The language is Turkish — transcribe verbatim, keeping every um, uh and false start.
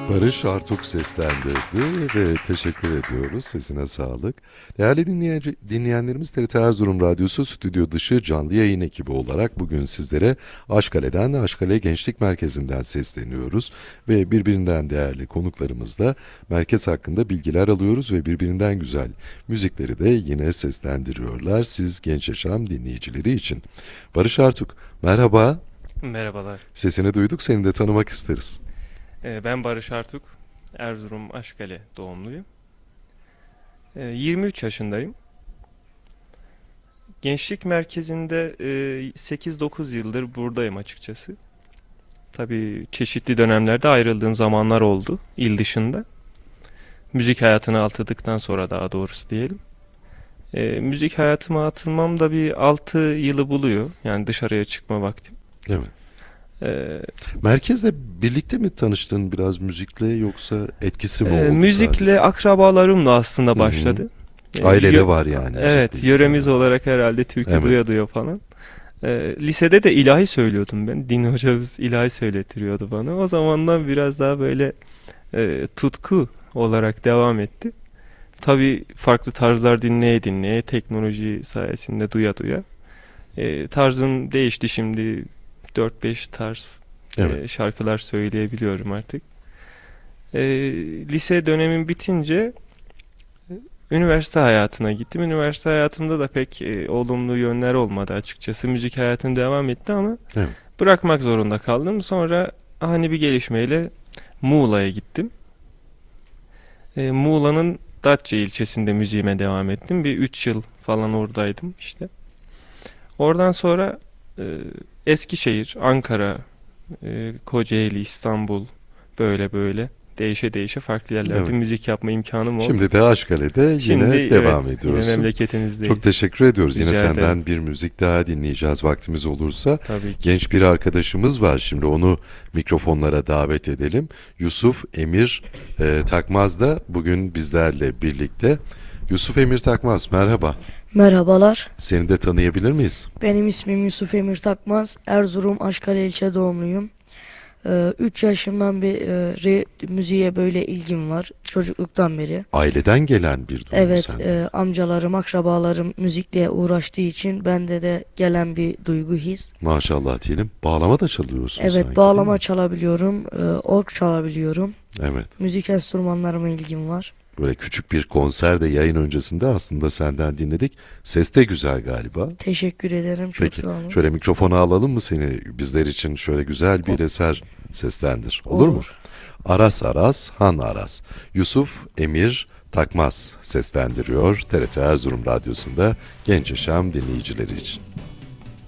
Barış Artuk seslendirdi ve teşekkür ediyoruz. Sesine sağlık. Değerli dinleyici, dinleyenlerimiz T R T Erzurum Radyosu stüdyo dışı canlı yayın ekibi olarak bugün sizlere Aşkale'den Aşkale Gençlik Merkezi'nden sesleniyoruz. Ve birbirinden değerli konuklarımızla merkez hakkında bilgiler alıyoruz ve birbirinden güzel müzikleri de yine seslendiriyorlar siz genç yaşam dinleyicileri için. Barış Artuk, merhaba. Merhabalar. Sesini duyduk, seni de tanımak isteriz. Ee, Ben Barış Artuk, Erzurum Aşkale doğumluyum. Ee, yirmi üç yaşındayım. Gençlik merkezinde e, sekiz dokuz yıldır buradayım açıkçası. Tabii çeşitli dönemlerde ayrıldığım zamanlar oldu il dışında. Müzik hayatına atıldıktan sonra daha doğrusu diyelim. Ee, müzik hayatıma atılmam da bir altı yılı buluyor. Yani dışarıya çıkma vaktim. Evet. Ee, Merkezle birlikte mi tanıştın biraz müzikle yoksa etkisi mi e, oldu Müzikle sadece? akrabalarımla aslında Hı hı. başladı. Ee, Ailede yö- var yani Evet, müzikle yöremiz ilgili. olarak herhalde türkü Evet. duya duya falan. Ee, lisede de ilahi söylüyordum ben. Din hocamız ilahi söylettiriyordu bana. O zamandan biraz daha böyle e, tutku olarak devam etti. Tabii farklı tarzlar dinleye dinleye, teknoloji sayesinde duya duya. E, tarzım değişti şimdi. Dört beş tarz Evet. e, şarkılar söyleyebiliyorum artık. E, Lise dönemim bitince üniversite hayatına gittim. Üniversite hayatımda da pek e, olumlu yönler olmadı açıkçası. Müzik hayatım devam etti ama Evet. bırakmak zorunda kaldım. Sonra ani bir gelişmeyle Muğla'ya gittim. E, Muğla'nın Datça ilçesinde müziğime devam ettim. Bir üç yıl falan oradaydım işte. Oradan sonra e, Eskişehir, Ankara, e, Kocaeli, İstanbul böyle böyle değişe değişe farklı yerlerde Evet. müzik yapma imkanım oldu. Şimdi de Aşkale'de Şimdi yine evet devam yine ediyorsun. Çok memleketimizdeyiz. teşekkür ediyoruz. Yine Rica ederim. senden bir müzik daha dinleyeceğiz vaktimiz olursa. Tabii ki. Genç bir arkadaşımız var. Şimdi onu mikrofonlara davet edelim. Yusuf Emir e, Takmaz da bugün bizlerle birlikte. Yusuf Emir Takmaz, merhaba. Merhabalar, Seni de tanıyabilir miyiz? benim ismim Yusuf Emir Takmaz, Erzurum Aşkale ilçe doğumluyum. üç yaşımdan beri müziğe böyle ilgim var, çocukluktan beri. Aileden gelen bir durum Evet, sende. e, amcalarım, akrabalarım müzikle uğraştığı için bende de gelen bir duygu, his. Maşallah diyelim. Bağlama da çalıyorsun sanki, Evet, değil bağlama mi? çalabiliyorum, e, org çalabiliyorum. Evet. Müzik enstrümanlarıma ilgim var. Böyle küçük bir konserde yayın öncesinde aslında senden dinledik. Ses de güzel galiba. Teşekkür ederim, çok Peki sağ olun. şöyle mikrofona alalım mı seni? Bizler için şöyle güzel bir eser seslendir. Olur mu? Olur. Aras Aras Han Aras. Yusuf Emir Takmaz seslendiriyor T R T Erzurum Radyosu'nda genç yaşam dinleyicileri için.